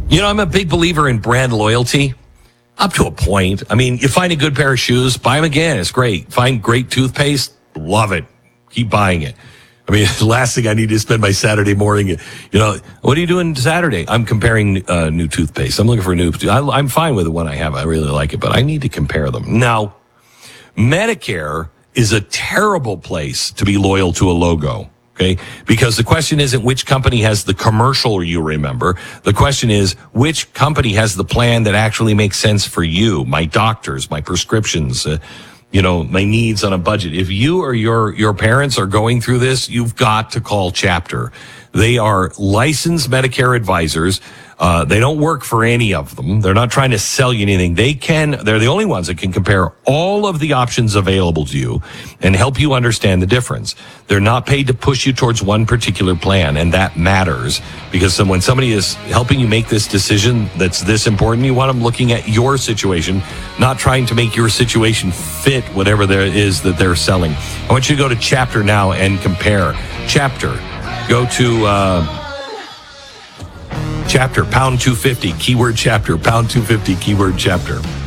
I'm a big believer in brand loyalty. Up to a point. I mean, you find a good pair of shoes, buy them again. It's great. Find great toothpaste, love it. Keep buying it. I mean, the last thing I need to spend my Saturday morning, what are you doing Saturday? I'm comparing new toothpaste. I'm looking for I'm fine with the one I have. I really like it, but I need to compare them. Now, Medicare is a terrible place to be loyal to a logo. Okay, because the question isn't which company has the commercial you remember. The question is which company has the plan that actually makes sense for you, my doctors, my prescriptions, my needs on a budget. If you or your parents are going through this, you've got to call Chapter. They are licensed Medicare advisors. They don't work for any of them. They're not trying to sell you anything. They're the only ones that can compare all of the options available to you and help you understand the difference. They're not paid to push you towards one particular plan, and that matters because when somebody is helping you make this decision that's this important, you want them looking at your situation, not trying to make your situation fit whatever there is that they're selling. I want you to go to Chapter now and compare. Chapter. Go to Chapter, pound 250, keyword Chapter, pound 250, keyword Chapter.